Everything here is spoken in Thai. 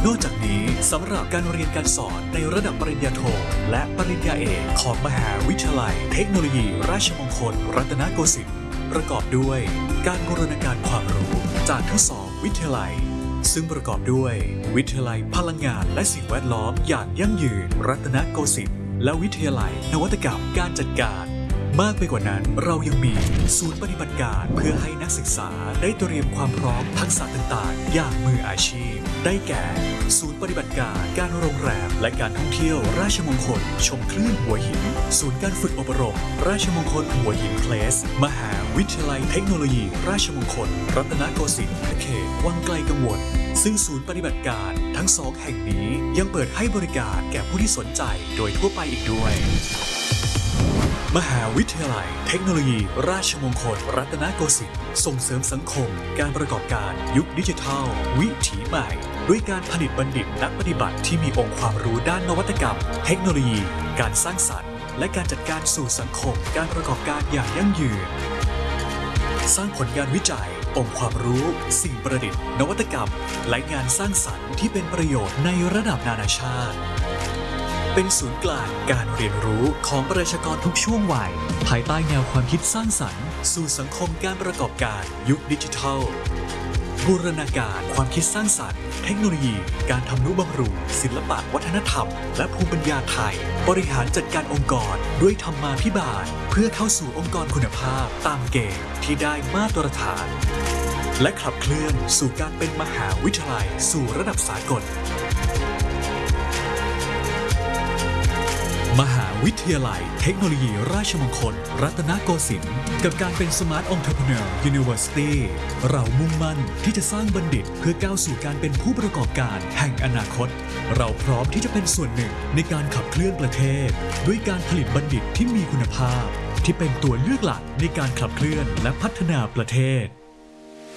นอกจากนี้สำหรับการเรียนการสอนในระดับปริญญาโทและปริญญาเอกของมหาวิทยาลัยเทคโนโลยีราชมงคลรัตนโกสินทร์ประกอบด้วยการบูรณาการความรู้จากทั้งสองวิทยาลัยซึ่งประกอบด้วยวิทยาลัยพลังงานและสิ่งแวดล้อมอย่างยั่งยืนรัตนโกสินทร์และวิทยาลัยนวัตกรรมการจัดการมากไปกว่านั้นเรายังมีศูนย์ปฏิบัติการเพื่อให้นักศึกษาได้เตรียมความพร้อมทักษะต่างๆอย่างมืออาชีพได้แก่ศูนย์ปฏิบัติการโรงแรมและการท่องเที่ยวราชมงคลชมคลื่นหัวหินศูนย์การฝึกอบรมราชมงคลหัวหินเพลสมหาวิทยาลัยเทคโนโลยีราชมงคลรัตนโกสินทร์เขตวังไกลกังวลซึ่งศูนย์ปฏิบัติการทั้งสองแห่งนี้ยังเปิดให้บริการแก่ผู้ที่สนใจโดยทั่วไปอีกด้วยมหาวิทยาลัยเทคโนโลยีราชมงคลรัตนโกสินทร์ส่งเสริมสังคมการประกอบการยุคดิจิทัลวิถีใหม่ด้วยการผลิตบัณฑิตนักปฏิบัติที่มีองค์ความรู้ด้านนวัตกรรมเทคโนโลยีการสร้างสรรค์และการจัดการสู่สังคมการประกอบการอย่างยั่งยืนสร้างผลงานวิจัยองค์ความรู้สิ่งประดิษฐ์นวัตกรรมและงานสร้างสรรค์ที่เป็นประโยชน์ในระดับนานาชาติเป็นศูนย์กลางการเรียนรู้ของประชากรทุกช่วงวัยภายใต้แนวความคิดสร้างสรรค์สู่สังคมการประกอบการยุคดิจิทัลบูรณาการความคิดสร้างสรรค์เทคโนโลยีการทำนุบำรุงศิลปะวัฒนธรรมและภูมิปัญญาไทยบริหารจัดการองค์กรด้วยธรรมาภิบาลเพื่อเข้าสู่องค์กรคุณภาพตามเกณฑ์ที่ได้มาตรฐานและขับเคลื่อนสู่การเป็นมหาวิทยาลัยสู่ระดับสากลมหาวิทยาลัยเทคโนโลยีราชมงคลรัตนโกสินทร์กับการเป็น Smart Entrepreneur University เรามุ่งมั่นที่จะสร้างบัณฑิตเพื่อก้าวสู่การเป็นผู้ประกอบการแห่งอนาคตเราพร้อมที่จะเป็นส่วนหนึ่งในการขับเคลื่อนประเทศด้วยการผลิตบัณฑิตที่มีคุณภาพที่เป็นตัวเลือกหลักในการขับเคลื่อนและพัฒนาประเทศ